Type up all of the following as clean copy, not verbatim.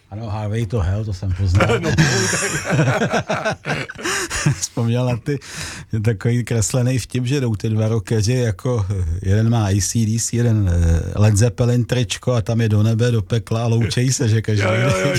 Ano, Highway to Hell, to jsem poznal. No, Vzpomněl na ty takový kreslený vtip, že jdou ty dva rockeři, jako jeden má AC/DC, jeden Led Zeppelin tričko a tam je do nebe, do pekla a loučejí se, že každý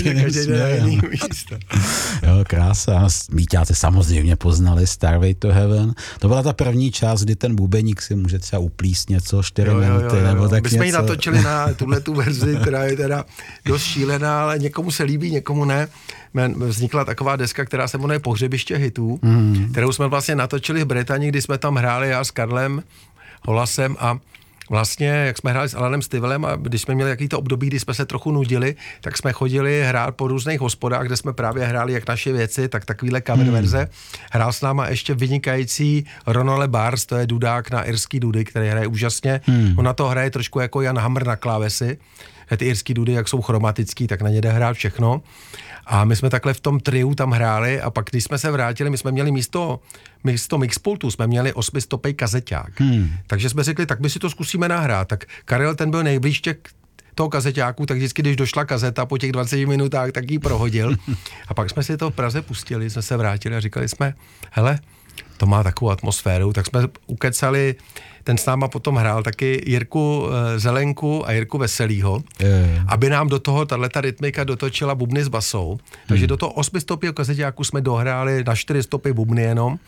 jiný místo. Jo, krása. No, míťáci samozřejmě poznali Starway to Heaven. To byla ta první část, kdy ten bubeník si může třeba uplíst něco 4 minuty, nebo tak my jsme ji něco. natočili na tuhletu verzi, která je teda dost šílená, ale někomu se líbí, někomu ne. Vznikla taková deska, která se jmenuje Pohřebiště hitů, kterou jsme vlastně natočili v Británii, kdy jsme tam hráli já s Karlem Holasem a vlastně, jak jsme hráli s Alanem Stivelem a když jsme měli jakýto období, kdy jsme se trochu nudili, tak jsme chodili hrát po různých hospodách, kde jsme právě hráli jak naše věci, tak takovýhle cover verze. Hrál s náma ještě vynikající Ronale Bars, to je dudák na irský dudy, který hraje úžasně. On na to hraje trošku jako Jan Hammer na klávesy. Ty irský dudy, jak jsou chromatický, tak na ně jde hrát všechno. A my jsme takhle v tom triu tam hráli a pak, když jsme se vrátili, my jsme měli místo mixpultu, jsme měli 8stopej kazeťák. Takže jsme řekli, tak my si to zkusíme nahrát. Tak Karel, ten byl nejblíž toho kazeťáku, tak vždycky, když došla kazeta po těch 20 minutách, tak ji prohodil. A pak jsme si to v Praze pustili, jsme se vrátili a říkali jsme, hele, to má takovou atmosféru, tak jsme ukecali, ten s náma potom hrál taky Jirku Zelenku a Jirku Veselýho, aby nám do toho tato rytmika dotočila bubny s basou. Takže do toho 8stopého kazeťáku jsme dohráli na 4 stopy bubny jenom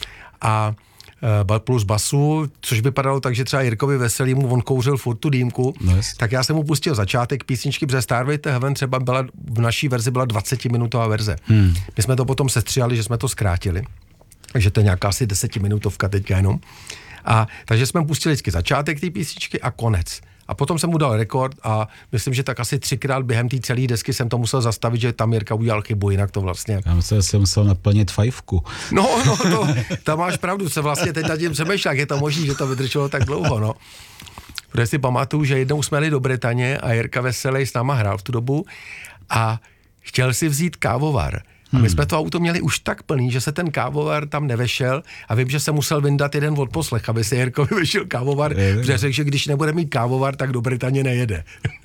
a plus basu, což vypadalo tak, že třeba Jirkovi Veselýmu, on kouřil furt tu dýmku, tak já jsem mu pustil začátek písničky, protože Starway to Heaven třeba byla, v naší verzi byla 20-minutová verze. My jsme to potom sestříhali, že jsme to zkrátili. Takže to je nějaká asi 10minutovka teďka jenom. A takže jsme pustili vždycky začátek té písničky a konec. A potom jsem mu dal rekord a myslím, že tak asi 3krát během té celé desky jsem to musel zastavit, že tam Jirka udělal chybu, jinak to vlastně... Já myslím, že jsem musel naplnit 5. No, tam máš pravdu, se vlastně teď nad tím přemýšlel, jak je to možný, že to vydrželo tak dlouho, no. Protože si pamatuju, že jednou jsme jeli do Británie a Jirka Veselý s náma hrál v tu dobu a chtěl si vzít kávovar. A my jsme to auto měli už tak plný, že se ten kávovar tam nevešel a vím, že se musel vyndat jeden odposlech, aby se Jirkovi vešel kávovar, protože řekl, že když nebude mít kávovar, tak do Británie nejede.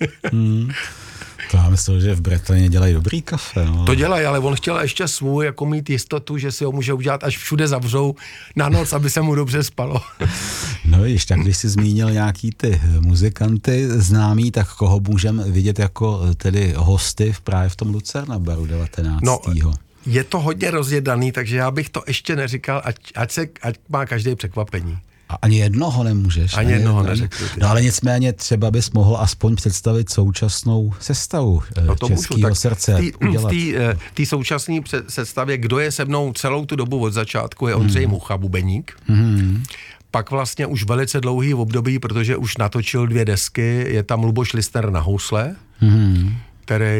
To já myslím, že v Británii dělají dobrý kafe. No. To dělají, ale on chtěl ještě svůj, jako mít jistotu, že si ho může udělat, až všude zavřou na noc, aby se mu dobře spalo. No víš, tak když jsi zmínil nějaký ty muzikanty známý, tak koho můžeme vidět jako tedy hosty právě v tom Lucerna baru 19. No, je to hodně rozjedaný, takže já bych to ještě neříkal, ať má každý překvapení. A ani jednoho nemůžeš. Ani jednoho neřekl. No ale nicméně třeba bys mohl aspoň představit současnou sestavu Českého srdce. V té současné sestavě, kdo je se mnou celou tu dobu od začátku, je Ondřej Mucha, bubeník. Pak vlastně už velice dlouhý období, protože už natočil 2 desky, je tam Luboš Listner na housle, který